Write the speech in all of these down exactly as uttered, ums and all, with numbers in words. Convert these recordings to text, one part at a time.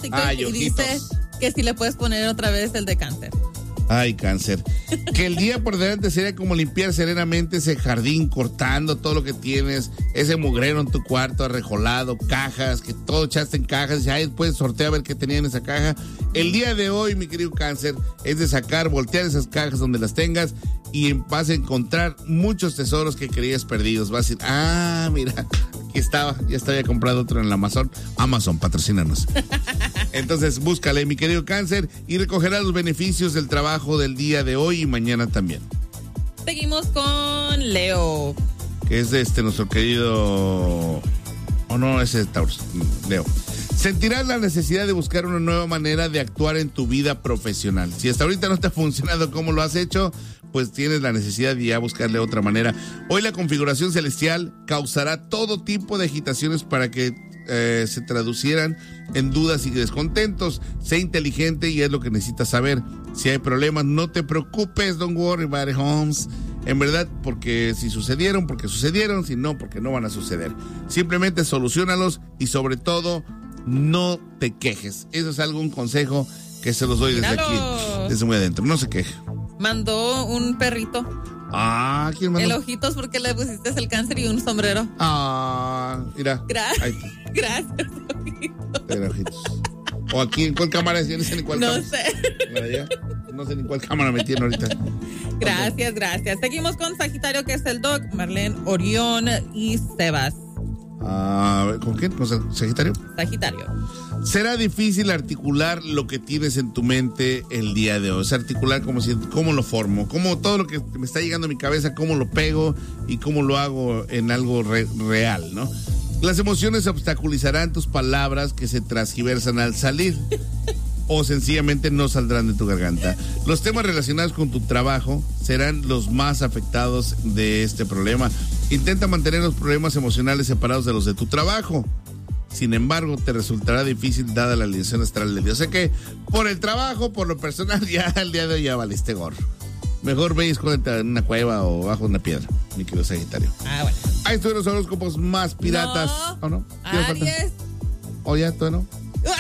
TikTok Ay, y dice que si le puedes poner otra vez el de cáncer. Ay, cáncer. Que el día por delante sería como limpiar serenamente ese jardín, cortando todo lo que tienes, ese mugrero en tu cuarto, arrejolado, cajas, que todo echaste en cajas, y ay, después sortea a ver qué tenía en esa caja. El día de hoy, mi querido cáncer, es de sacar, voltear esas cajas donde las tengas y vas a encontrar muchos tesoros que creías perdidos. Vas a decir, ah, mira, aquí estaba, ya estaba, ya comprado otro en el Amazon. Amazon, patrocínanos. Entonces, búscale, mi querido cáncer, y recogerás los beneficios del trabajo del día de hoy y mañana también. Seguimos con Leo. Que es de este, nuestro querido... Oh, no, ese es Taurus, Leo. Sentirás la necesidad de buscar una nueva manera de actuar en tu vida profesional. Si hasta ahorita no te ha funcionado como lo has hecho, pues tienes la necesidad de ya buscarle otra manera. Hoy la configuración celestial causará todo tipo de agitaciones para que eh, se traducieran en dudas y descontentos. Sé inteligente y es lo que necesitas saber. Si hay problemas, no te preocupes, don't worry about it, Holmes. En verdad, porque si sucedieron, porque sucedieron, si no, porque no van a suceder. Simplemente soluciónalos y sobre todo, no te quejes. Eso es algo, un consejo que se los doy desde Míralo. aquí, desde muy adentro. No se queje. Mandó un perrito. Ah, ¿quién mandó? El ojitos porque le pusiste el cáncer y un sombrero. Ah, mira. Gracias. Gracias, ojitos. Mira, ojitos. O aquí, ¿en cuál cámara es? Yo no sé ni cuál No cámara. sé. Mira, ya. No sé ni cuál cámara me tiene ahorita. Gracias, Okay. gracias. Seguimos con Sagitario, que es el Doc, Marlene, Orión y Sebas. Ah, ¿con quién? ¿Con Sagitario? Sagitario. Será difícil articular lo que tienes en tu mente el día de hoy. O sea, articular como si, cómo lo formo, cómo todo lo que me está llegando a mi cabeza, cómo lo pego y cómo lo hago en algo re- real, ¿no? Las emociones obstaculizarán tus palabras que se transgiversan al salir o sencillamente no saldrán de tu garganta. Los temas relacionados con tu trabajo serán los más afectados de este problema. Intenta mantener los problemas emocionales separados de los de tu trabajo. Sin embargo, te resultará difícil dada la alineación astral del día. O sea que por el trabajo, por lo personal, ya el día de hoy ya valiste gorro. Mejor ve y escóndete en una cueva o bajo una piedra, mi querido Sagitario. Ah, bueno. Ahí estuvieron los horóscopos más piratas. No. ¿O no? Aries. ¿O ya, tú no?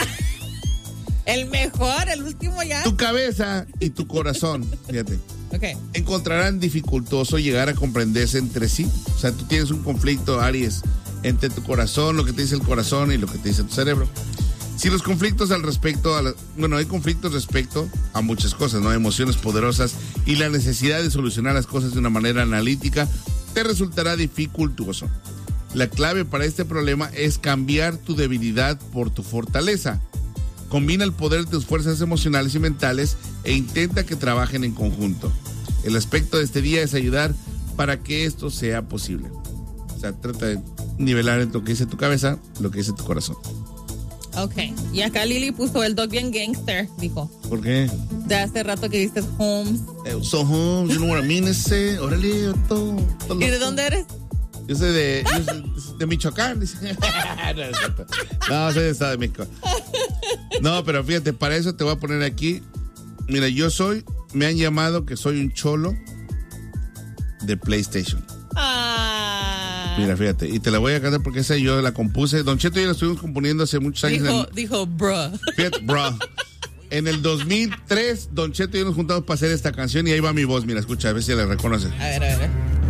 El mejor, el último ya. Tu cabeza y tu corazón, fíjate. Ok. Encontrarán dificultoso llegar a comprenderse entre sí. O sea, tú tienes un conflicto, Aries, entre tu corazón, lo que te dice el corazón y lo que te dice tu cerebro. Si los conflictos al respecto, a la, bueno, hay conflictos respecto a muchas cosas, ¿no? Hay emociones poderosas y la necesidad de solucionar las cosas de una manera analítica te resultará dificultuoso. La clave para este problema es cambiar tu debilidad por tu fortaleza. Combina el poder de tus fuerzas emocionales y mentales e intenta que trabajen en conjunto. El aspecto de este día es ayudar para que esto sea posible. O sea, trata de nivelar entre lo que dice tu cabeza, lo que dice tu corazón. Ok. Y acá Lili puso el Doc bien gangster, dijo. ¿Por qué? De hace rato que dices Holmes. Eh, so home, you know what I mean, ese, órale, todo, todo ¿Y de dónde eres? Yo soy de, yo soy de Michoacán. Dice. No, es cierto. No, soy de Estado de México. No, pero fíjate, para eso te voy a poner aquí. Mira, yo soy, me han llamado que soy un cholo de PlayStation. Ah. Mira, fíjate, y te la voy a cantar porque esa yo la compuse. Don Cheto y yo la estuvimos componiendo hace muchos años. Dijo, en, dijo, bruh. Fíjate, bro. En el dos mil tres, Don Cheto y yo nos juntamos para hacer esta canción y ahí va mi voz. Mira, escucha, a ver si la reconoces. A ver, a ver.